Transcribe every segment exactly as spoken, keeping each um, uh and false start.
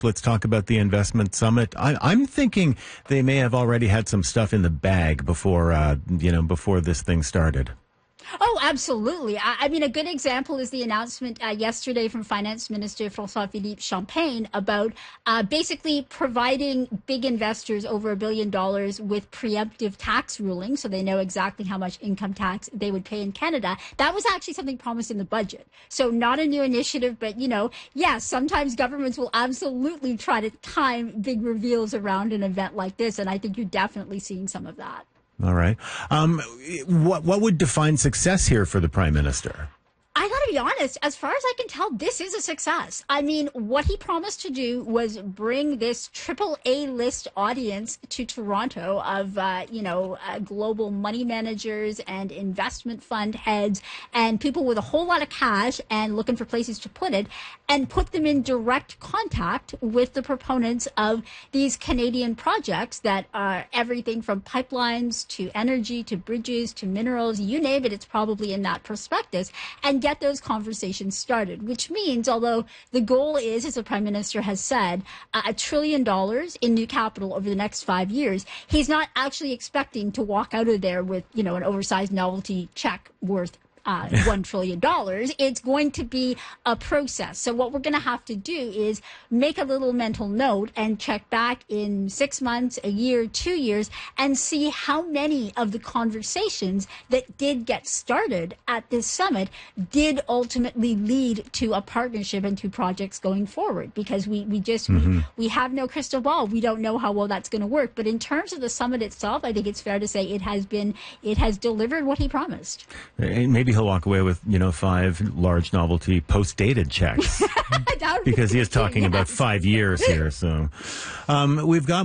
Let's talk about the investment summit. I, I'm thinking they may have already had some stuff in the bag before, uh, you know, before this thing started. Oh, absolutely. I, I mean, a good example is the announcement uh, yesterday from Finance Minister François-Philippe Champagne about uh, basically providing big investors over a billion dollars with preemptive tax rulings, so they know exactly how much income tax they would pay in Canada. That was actually something promised in the budget. So not a new initiative, but, you know, yes, yeah, sometimes governments will absolutely try to time big reveals around an event like this, and I think you're definitely seeing some of that. All right. Um, what what would define success here for the Prime Minister? I got to be honest, as far as I can tell, this is a success. I mean, what he promised to do was bring this triple A list audience to Toronto of, uh, you know, uh, global money managers and investment fund heads and people with a whole lot of cash and looking for places to put it, and put them in direct contact with the proponents of these Canadian projects that are everything from pipelines to energy to bridges to minerals, you name it, it's probably in that prospectus. And get those conversations started, which means, although the goal is, as the Prime Minister has said, uh, a trillion dollars in new capital over the next five years, he's not actually expecting to walk out of there with, you know, an oversized novelty check worth Uh, one trillion dollars. It's going to be a process. So what we're going to have to do is make a little mental note and check back in six months, a year, two years, and see how many of the conversations that did get started at this summit did ultimately lead to a partnership and to projects going forward. Because we, we just, mm-hmm. we, we have no crystal ball. We don't know how well that's going to work. But in terms of the summit itself, I think it's fair to say it has been, it has delivered what he promised. Maybe he'll walk away with, you know, five large novelty post-dated checks because he is talking yes. about five years here. So um, we've got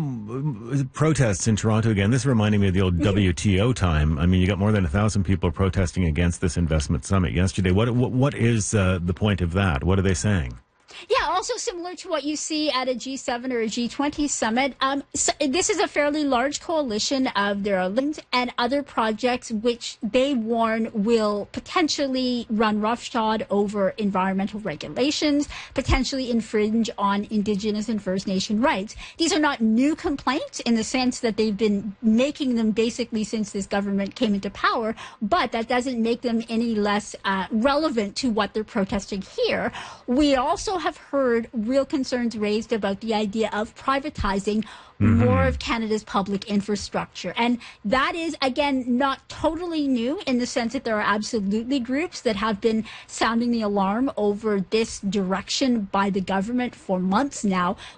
protests in Toronto again. This is reminding me of the old W T O time. I mean, you got more than a thousand people protesting against this investment summit yesterday. What what, what is uh, the point of that? What are they saying? Yeah, also similar to what you see at a G seven or a G twenty summit. Um, so this is a fairly large coalition of their links and other projects which they warn will potentially run roughshod over environmental regulations, potentially infringe on Indigenous and First Nation rights. These are not new complaints in the sense that they've been making them basically since this government came into power, but that doesn't make them any less uh, relevant to what they're protesting here. We also have heard real concerns raised about the idea of privatizing mm-hmm. more of Canada's public infrastructure. And that is, again, not totally new in the sense that there are absolutely groups that have been sounding the alarm over this direction by the government for months now.